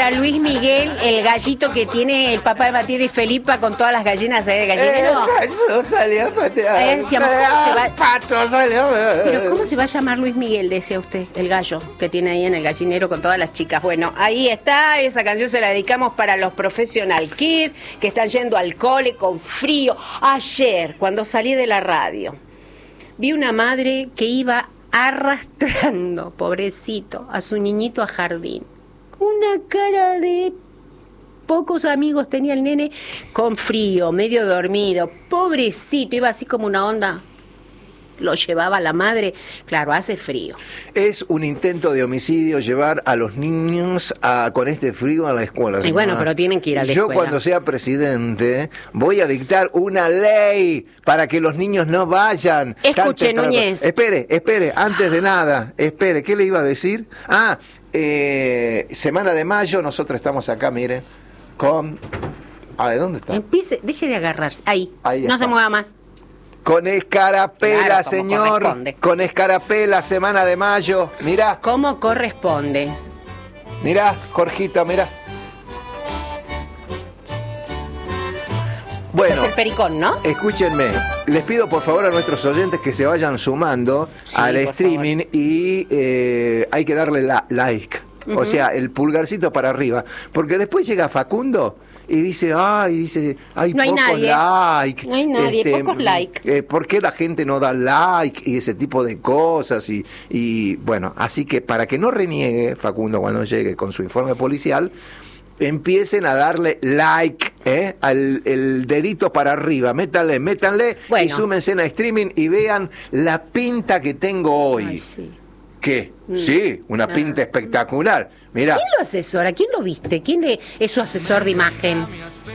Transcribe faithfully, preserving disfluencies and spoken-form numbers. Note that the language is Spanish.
para Luis Miguel, el gallito que tiene el papá de Matilde y Felipa con todas las gallinas ahí del gallinero. El gallo salió a patear. Eh, decíamos, ¿cómo se va? El pato salió. Pero ¿cómo se va a llamar Luis Miguel, decía usted? El gallo que tiene ahí en el gallinero con todas las chicas. Bueno, ahí está, esa canción se la dedicamos para los Professional Kids que están yendo al cole con frío. Ayer, cuando salí de la radio, vi una madre que iba arrastrando, pobrecito, a su niñito a jardín. Una cara de pocos amigos tenía el nene, con frío, medio dormido, pobrecito, iba así como una onda. Lo llevaba la madre, claro, hace frío. Es un intento de homicidio llevar a los niños a, con este frío a la escuela. Y bueno, pero tienen que ir a la Yo escuela. cuando sea presidente voy a dictar una ley para que los niños no vayan. Escuche, tan Núñez. Espere, espere, antes de nada, espere, ¿qué le iba a decir? Ah, eh, semana de mayo, nosotros estamos acá, mire, con... A ver, ¿dónde está? Empiece, deje de agarrarse, ahí, Ahí no está. se mueva más. Con escarapela, Claro, como señor. corresponde. Con escarapela, semana de mayo. Mirá, ¿Cómo corresponde? mirá, Jorgito, mirá. Bueno, Ese es el pericón, ¿no? escúchenme. Les pido por favor a nuestros oyentes que se vayan sumando Sí, al por streaming y eh, hay que darle la, like. Ujú. O sea, el pulgarcito para arriba. Porque después llega Facundo y dice, ay, dice, hay No hay pocos nadie. like. No hay nadie, pocos like. Eh, ¿Por qué la gente no da like? Y ese tipo de cosas. Y, y bueno, así que para que no reniegue Facundo cuando llegue con su informe policial, empiecen a darle like, ¿eh? Al el dedito para arriba, métanle, métanle Bueno. y súmense a streaming y vean la pinta que tengo hoy. Ay, sí. ¿Qué? Mm. Sí, una Ah. pinta espectacular. Mirá. ¿Quién lo asesora? ¿Quién lo viste? ¿Quién le, es su asesor de imagen?